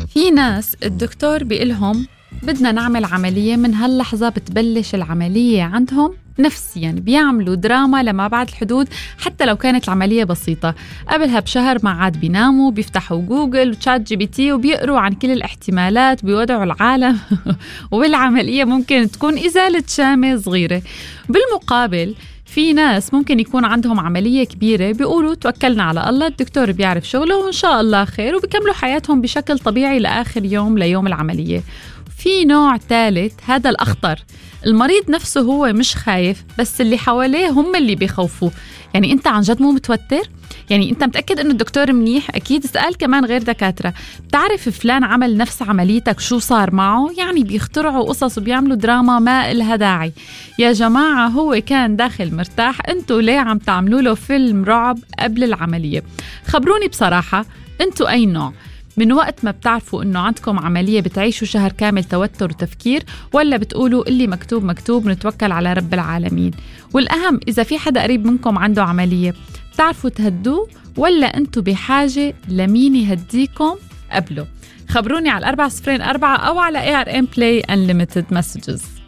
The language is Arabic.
في ناس الدكتور بيقلهم بدنا نعمل عملية من هاللحظة، بتبلش العملية عندهم نفسياً، بيعملوا دراما لما بعد الحدود حتى لو كانت العملية بسيطة. قبلها بشهر ما عاد بيناموا، بيفتحوا جوجل وتشات جي بي تي وبيقروا عن كل الاحتمالات، بيودعوا العالم والعملية ممكن تكون إزالة شامة صغيرة. بالمقابل في ناس ممكن يكون عندهم عملية كبيرة، بيقولوا توكلنا على الله، الدكتور بيعرف شغله وإن شاء الله خير، وبيكملوا حياتهم بشكل طبيعي لآخر يوم ليوم العملية. في نوع ثالث، هذا الأخطر، المريض نفسه هو مش خايف، بس اللي حواليه هم اللي بيخوفوه. يعني أنت عن جد مو متوتر؟ يعني أنت متأكد إنه الدكتور منيح؟ أكيد اسأل كمان غير دكاترة. بتعرف فلان عمل نفس عمليتك شو صار معه؟ يعني بيخترعوا قصص وبيعملوا دراما ما إلها داعي. يا جماعة هو كان داخل مرتاح، أنتوا ليه عم تعملوا له فيلم رعب قبل العملية؟ خبروني بصراحة، أنتوا أي نوع؟ من وقت ما بتعرفوا إنه عندكم عملية بتعيشوا شهر كامل توتر وتفكير، ولا بتقولوا اللي مكتوب مكتوب نتوكل على رب العالمين؟ والأهم، إذا في حدا قريب منكم عنده عملية بتعرفوا تهدوه، ولا أنتوا بحاجة لمين يهديكم قبله؟ خبروني على 404 أو على ARN Play Unlimited Messages.